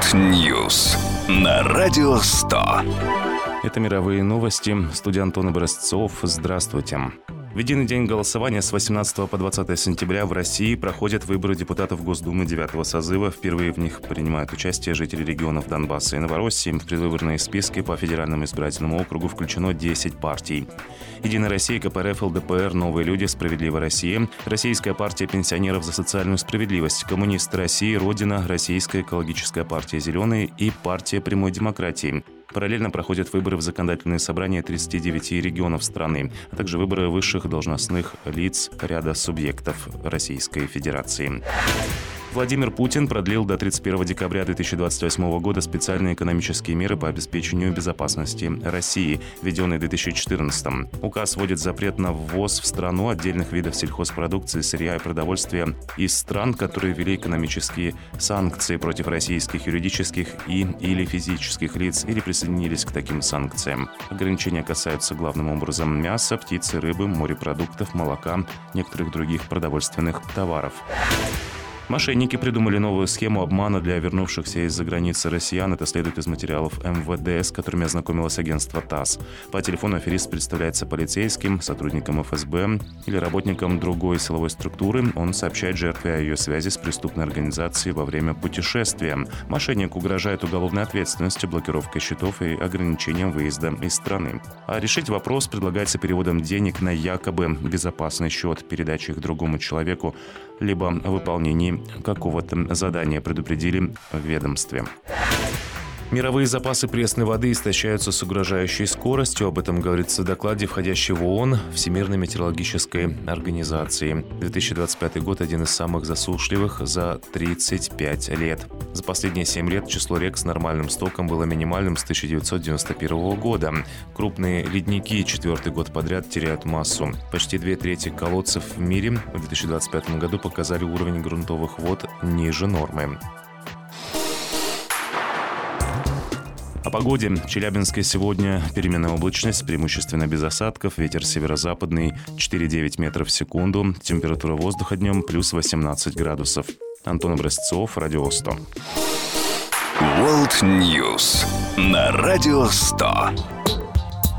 World News на Радио 100. Это мировые новости. Студия Антон Образцов. Здравствуйте. В единый день голосования с 18 по 20 сентября в России проходят выборы депутатов Госдумы 9-го созыва. Впервые в них принимают участие жители регионов Донбасса и Новороссии. В предвыборные списки по федеральному избирательному округу включено 10 партий. Единая Россия, КПРФ, ЛДПР, Новые люди, Справедливая Россия, Российская партия пенсионеров за социальную справедливость, Коммунисты России, Родина, Российская экологическая партия «Зеленые» и партия прямой демократии. Параллельно проходят выборы в законодательные собрания 39 регионов страны, а также выборы высших должностных лиц ряда субъектов Российской Федерации. Владимир Путин продлил до 31 декабря 2028 года специальные экономические меры по обеспечению безопасности России, введенные в 2014. Указ вводит запрет на ввоз в страну отдельных видов сельхозпродукции, сырья и продовольствия из стран, которые ввели экономические санкции против российских юридических или физических лиц или присоединились к таким санкциям. Ограничения касаются главным образом мяса, птицы, рыбы, морепродуктов, молока, некоторых других продовольственных товаров. Мошенники придумали новую схему обмана для вернувшихся из-за границы россиян. Это следует из материалов МВД, с которыми ознакомилось агентство ТАСС. По телефону аферист представляется полицейским, сотрудником ФСБ или работником другой силовой структуры. Он сообщает жертве о ее связи с преступной организацией во время путешествия. Мошенник угрожает уголовной ответственностью, блокировкой счетов и ограничением выезда из страны. А решить вопрос предлагается переводом денег на якобы безопасный счет, передачей их другому человеку, либо выполнении какого-то задания, предупредили в ведомстве. Мировые запасы пресной воды истощаются с угрожающей скоростью. Об этом говорится в докладе, входящем в ООН, Всемирной метеорологической организации. 2025 год один из самых засушливых за 35 лет. За последние 7 лет число рек с нормальным стоком было минимальным с 1991 года. Крупные ледники 4-й год подряд теряют массу. Почти 2/3 колодцев в мире в 2025 году показали уровень грунтовых вод ниже нормы. О погоде. В Челябинске сегодня переменная облачность, преимущественно без осадков, ветер северо-западный 4,9 метров в секунду, температура воздуха днем плюс 18 градусов. Антон Образцов, Радио 100. World News на Радио 100.